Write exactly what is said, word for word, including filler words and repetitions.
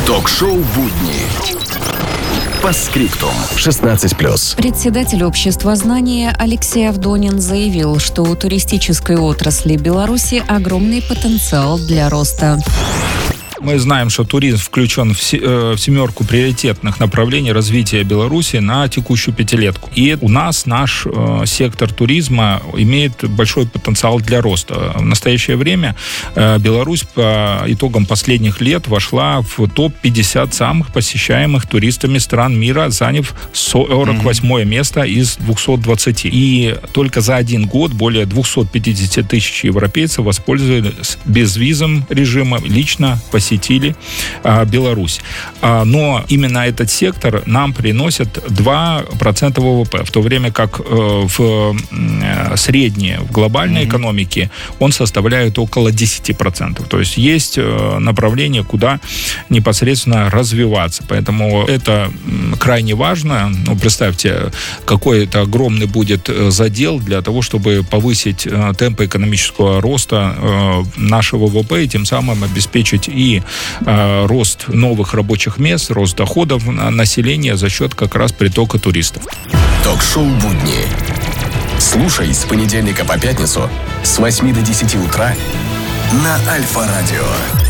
Ток-шоу «Будни». По скриптум. шестнадцать плюс. Председатель общества знания Алексей Авдонин заявил, что у туристической отрасли Беларуси огромный потенциал для роста. Мы знаем, что туризм включен в семерку приоритетных направлений развития Беларуси на текущую пятилетку. И у нас наш э, сектор туризма имеет большой потенциал для роста. В настоящее время э, Беларусь по итогам последних лет вошла в топ пятьдесят самых посещаемых туристами стран мира, заняв сорок восьмое mm-hmm. место из двухсот двадцати. И только за один год более двухсот пятидесяти тысяч европейцев воспользовались безвизовым режимом, лично посетили посетили а, Беларусь. А, но именно этот сектор нам приносит два процента ВВП, в то время как э, в э, среднее, в глобальной mm-hmm. экономике он составляет около десять процентов. То есть есть э, направление, куда непосредственно развиваться. Поэтому это крайне важно. Ну, представьте, какой это огромный будет задел для того, чтобы повысить э, темпы экономического роста э, нашего ВВП и тем самым обеспечить и э, рост новых рабочих мест, рост доходов населения за счет как раз притока туристов. Ток-шоу «Будни». Слушай с понедельника по пятницу с восьми до десяти утра на Альфа-радио.